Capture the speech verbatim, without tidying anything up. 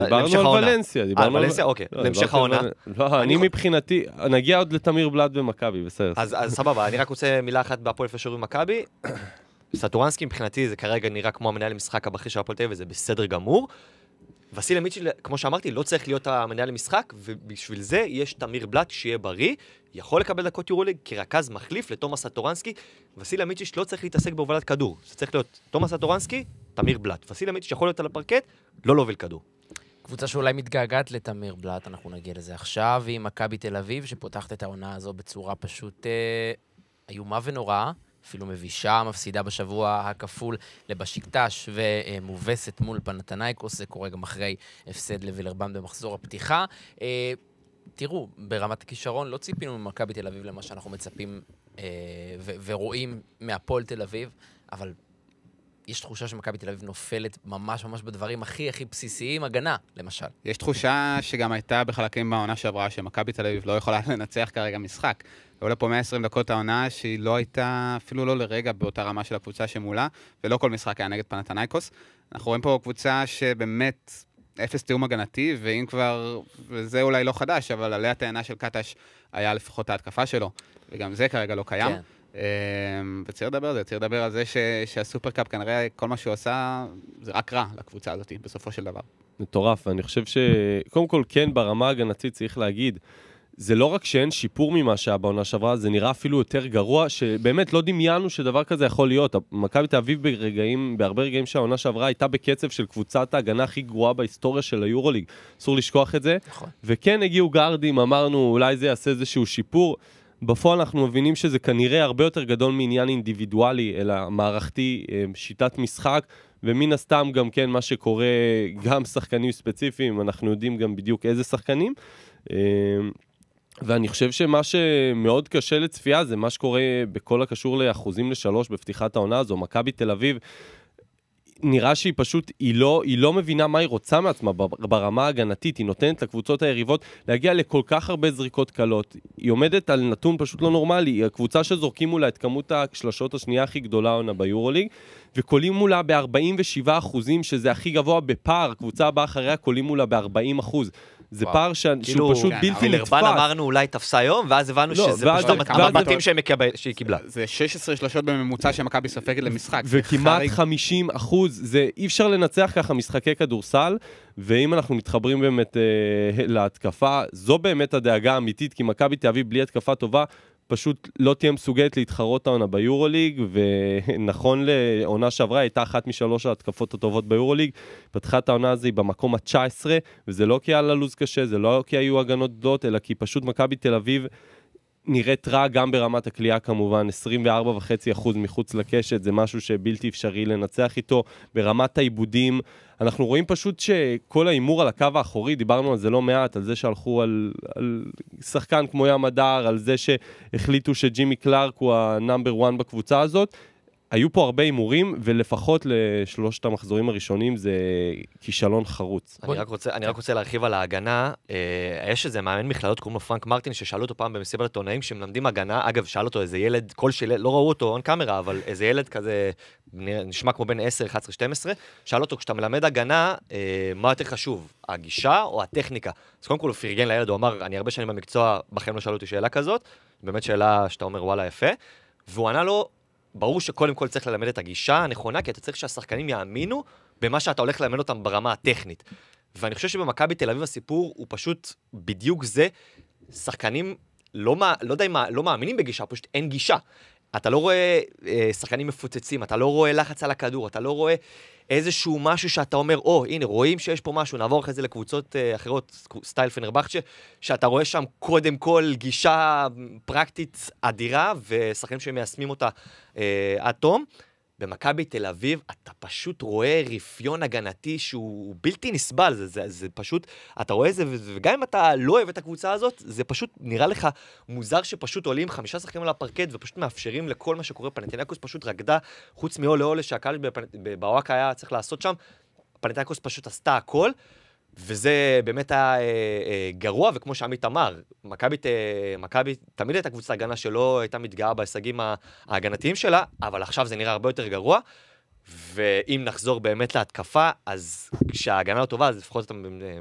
דיברנו על ולנסיה. אה, ולנסיה, אוקיי. להמשך העונה. לא, אני מבחינתי, נגיע עוד לתמיר בלאט במכבי, בסדר. אז סבבה, אני רק רוצה מילה אחת בהפועל פשוט במכבי. סטורנסקי מבחינתי זה כרגע נראה כמו המנהל למשחק הבכיר של הפועל תל אביב, וזה בסדר גמור. וסילה מיטשל, כמו שאמרתי, לא צריך להיות המנהל למשחק, ובשביל זה יש תמיר בלאט שיהיה בריא, יכול לקבל דקות יורוליג כרכז מחליף לתומאס סטורנסקי, וסילה מיטשל לא צריך להתעסק בהובלת כדור. זה צריך להיות תומאס סטורנסקי, תמיר בלאט. וסילה מיטשל יכול להיות על הפרקט, לא להוביל כדור. קבוצה שאולי מתגעגעת לתמיר בלאט, אנחנו נגיע לזה עכשיו, היא מכבי תל אביב, שפותחת את העונה הזו בצורה פשוט אה, איומה ונוראה, אפילו מבישה, מפסידה בשבוע הכפול לבשיקטש ומובסת מול פנתנייקוס, זה קורה גם אחרי הפסד לווילרבן במחזור הפתיחה. אה, תראו, ברמת הכישרון לא ציפינו ממכבי תל אביב למה שאנחנו מצפים אה, ו- ורואים מהפועל תל אביב, אבל יש תחושה שמכבי תל אביב נופלת ממש ממש בדברים הכי הכי בסיסיים, הגנה, למשל. יש תחושה שגם הייתה בחלקים בעונה שעברה, שמכבי תל אביב לא יכולה לנצח כרגע משחק. היו לה פה מאה ועשרים דקות העונה, שהיא לא הייתה אפילו לא לרגע באותה רמה של הקבוצה שמולה, ולא כל משחק היה נגד פנתנייקוס. אנחנו רואים פה קבוצה שבאמת אפס תיאום הגנתי, ואם כבר, וזה אולי לא חדש, אבל עליה טענה של קטש היה לפחות ההתקפה שלו, וגם זה כרגע לא קיים. כן. וצריך לדבר על זה, צריך לדבר על זה שהסופרקאפ כנראה כל מה שהוא עשה זה רק רע לקבוצה הזאת בסופו של דבר. מטורף, ואני חושב שקודם כל כן ברמה הגנתית צריך להגיד, זה לא רק שאין שיפור ממה שהיה בעונה שעברה, זה נראה אפילו יותר גרוע, שבאמת לא דמיינו שדבר כזה יכול להיות. מכבי תל אביב ברגעים, בהרבה רגעים שהעונה שעברה הייתה בקצב של קבוצת ההגנה הכי גרועה בהיסטוריה של היורוליג. אסור לשכוח את זה. נכון. וכן הגיעו גארדים, אמרנו אולי זה יעשה איזשהו שיפור. בפועל אנחנו מבינים שזה כנראה הרבה יותר גדול מעניין אינדיבידואלי, אלא מערכתי, שיטת משחק, ומן הסתם גם כן מה שקורה, גם שחקנים ספציפיים, אנחנו יודעים גם בדיוק איזה שחקנים. ואני חושב שמה שמאוד קשה לצפייה זה מה שקורה בכל הקשור לאחוזים לשלוש בפתיחת העונה הזו. מכבי תל אביב נראה שהיא פשוט, היא לא, היא לא מבינה מה היא רוצה מעצמה ברמה ההגנתית, היא נותנת לקבוצות היריבות להגיע לכל כך הרבה זריקות קלות. היא עומדת על נתון פשוט לא נורמלי, היא הקבוצה שזורקים מולה את כמות השלשות השנייה הכי גדולה עונה ביורוליג, וקולים מולה ב-ארבעים ושבעה אחוזים, שזה הכי גבוה בפער, קבוצה הבאה אחריה קולים מולה ב-ארבעים אחוז. זה פער שהוא פשוט בלתי נתפס. וילרבן אמרנו אולי תפסה יום, ואז הבנו שזה פשוט המבטים שהיא קיבלה. זה שש עשרה שלשות בממוצע שמכבי סופגת למשחק. וכמעט חמישים אחוז, זה אי אפשר לנצח ככה משחקי כדורסל, ואם אנחנו מתחברים באמת להתקפה, זו באמת הדאגה האמיתית, כי מכבי תל אביב בלי התקפה טובה, פשוט לא תהיה מסוגלת להתחרות העונה ביורוליג, ונכון לעונה שעברה, הייתה אחת משלוש ההתקפות הטובות ביורוליג, פתחת העונה הזו היא במקום ה-תשע עשרה, וזה לא כי היה ללוז קשה, זה לא כי היו הגנות גדולות, אלא כי פשוט מכבי תל אביב נראית רע גם ברמת הקליעה כמובן, עשרים וארבע נקודה חמש אחוז מחוץ לקשת, זה משהו שבלתי אפשרי לנצח איתו, ברמת העיבודים, אנחנו רואים פשוט שכל האימור על הקו האחורי, דיברנו על זה לא מעט, על זה שהלכו על, על שחקן כמו ים הדר, על זה שהחליטו שג'ימי קלארק הוא הנאמבר אחד בקבוצה הזאת, היו פה הרבה אימורים, ולפחות לשלושת המחזורים הראשונים זה כישלון חרוץ. אני רק רוצה, אני רק רוצה להרחיב על ההגנה. יש איזה מאמן מכללות, קוראים לו פרנק מרטין, ששאלו אותו פעם במסיבת עיתונאים, שמלמדים הגנה. אגב, שאל אותו איזה ילד, כל שילד, לא ראו אותו on קאמרה, אבל איזה ילד כזה, נשמע כמו בין עשר, אחת עשרה, שתים עשרה, שאל אותו, כשאתה מלמד הגנה, מה יותר חשוב, הגישה או הטכניקה? אז קודם כל הוא פרגן לילד, הוא אמר, אני הרבה שנים במקצוע, בכם לא שאלו אותי שאלה כזאת, באמת שאלה שאתה אומר, וואלה, יפה. והוא ענה לו, ברור שקודם כל צריך ללמד את הגישה הנכונה, כי אתה צריך שהשחקנים יאמינו במה שאתה הולך ללמד אותם ברמה הטכנית. ואני חושב שבמכבי תל אביב הסיפור הוא פשוט בדיוק זה, שחקנים לא, לא יודע מה, לא מאמינים בגישה, פשוט אין גישה. אתה לא רואה אה, שחקנים מפוצצים, אתה לא רואה לחץ על הכדור, אתה לא רואה איזשהו משהו שאתה אומר, או, הנה, רואים שיש פה משהו, נעבור אחרי זה לקבוצות אה, אחרות, סטייל פנרבחצ'ה, שאתה רואה שם קודם כל גישה פרקטית אדירה, ושחקנים שמיישמים אותה אה, עד תום. במכבי תל אביב, אתה פשוט רואה רפיון הגנתי שהוא בלתי נסבל, זה, זה, זה פשוט, אתה רואה זה, וגם אם אתה לא אוהב את הקבוצה הזאת, זה פשוט נראה לך מוזר שפשוט עולים חמישה שחקנים על הפרקט, ופשוט מאפשרים לכל מה שקורה, פנתנייקוס פשוט רקדה, חוץ מאולה אולה שהקהל בוואק היה צריך לעשות שם, פנתנייקוס פשוט עשתה הכל, וזה באמת היה אה, אה, גרוע, וכמו שעמית אמר, מכבי, אה, מכבי תמיד הייתה קבוצה הגנה שלא הייתה מתגאה בהישגים ההגנתיים שלה, אבל עכשיו זה נראה הרבה יותר גרוע, ואם נחזור באמת להתקפה, אז כשההגנה לא טובה, אז לפחות אתה